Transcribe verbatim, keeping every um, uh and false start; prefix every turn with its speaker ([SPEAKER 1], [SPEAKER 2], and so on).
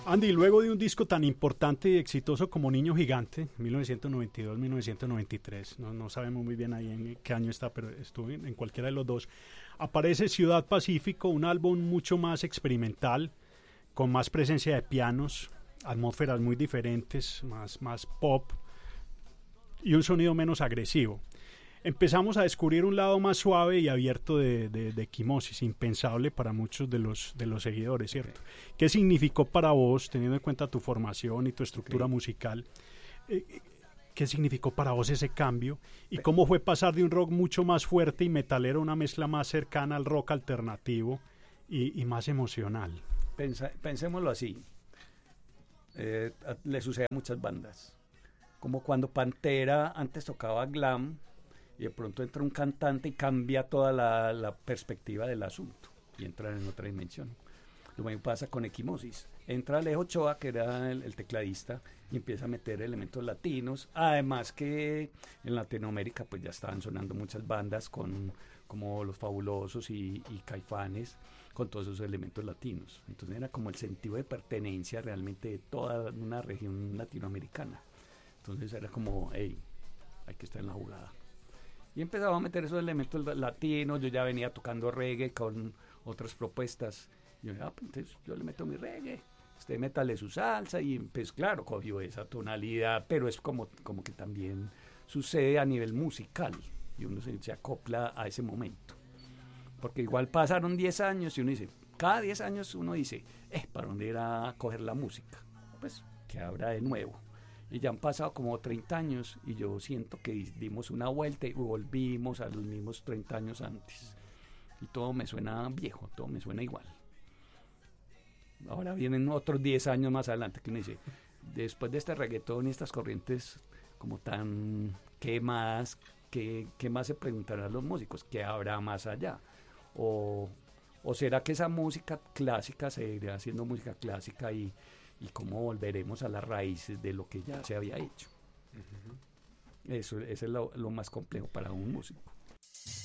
[SPEAKER 1] Andy, luego de un disco tan importante y exitoso como Niño Gigante, mil novecientos noventa y dos a mil novecientos noventa y tres, no, no sabemos muy bien ahí en qué año está, pero estuve en, en cualquiera de los dos, aparece Ciudad Pacífico, un álbum mucho más experimental, con más presencia de pianos, atmósferas muy diferentes, más, más pop y un sonido menos agresivo. Empezamos a descubrir un lado más suave y abierto de, de, de Equimosis, impensable para muchos de los, de los seguidores, ¿cierto? Okay. ¿Qué significó para vos, teniendo en cuenta tu formación y tu estructura okay. musical, eh, qué significó para vos ese cambio? ¿Y cómo fue pasar de un rock mucho más fuerte y metalero a una mezcla más cercana al rock alternativo y, y más emocional?
[SPEAKER 2] Pensa, pensémoslo así, eh, le sucede a muchas bandas, como cuando Pantera antes tocaba glam, y de pronto entra un cantante y cambia toda la, la perspectiva del asunto y entra en otra dimensión. Lo mismo pasa con Equimosis. Entra Alejo Ochoa, que era el, el tecladista, y empieza a meter elementos latinos. Además que en Latinoamérica pues ya estaban sonando muchas bandas con, como Los Fabulosos y, y Caifanes, con todos esos elementos latinos. Entonces era como el sentido de pertenencia realmente de toda una región latinoamericana. Entonces era como, hey, hay que estar en la jugada. Y empezaba a meter esos elementos latinos. Yo ya venía tocando reggae con otras propuestas. Y yo, ah, pues entonces yo le meto mi reggae, usted métale su salsa. Y pues claro, cogió esa tonalidad, pero es como, como que también sucede a nivel musical. Y uno se, se acopla a ese momento. Porque igual pasaron diez años y uno dice, cada diez años uno dice, eh, ¿para dónde ir a coger la música? Pues que habrá de nuevo. Y ya han pasado como treinta años y yo siento que dimos una vuelta y volvimos a los mismos treinta años antes. Y todo me suena viejo, todo me suena igual. Ahora vienen otros diez años más adelante que uno dice, después de este reggaetón y estas corrientes como tan quemadas, ¿qué, qué más se preguntarán los músicos? ¿Qué habrá más allá? O, o será que esa música clásica seguirá siendo música clásica y... y cómo volveremos a las raíces de lo que ya se había hecho. Uh-huh. Eso, eso es lo, lo más complejo para un músico.